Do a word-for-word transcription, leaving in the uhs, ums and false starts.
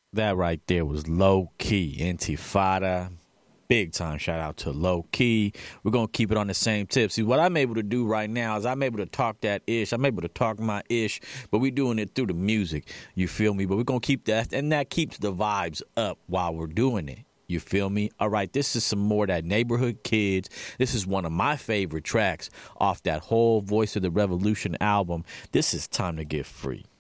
That right there was Low Key, Intifada. Big time shout out to Low Key. We're going to keep it on the same tip. See, what I'm able to do right now is I'm able to talk that ish. I'm able to talk my ish, but we're doing it through the music. You feel me? But we're going to keep that, and that keeps the vibes up while we're doing it. You feel me? All right, this is some more of that Neighborhood Kids. This is one of my favorite tracks off that whole Voice of the Revolution album. This is Time to Get Free.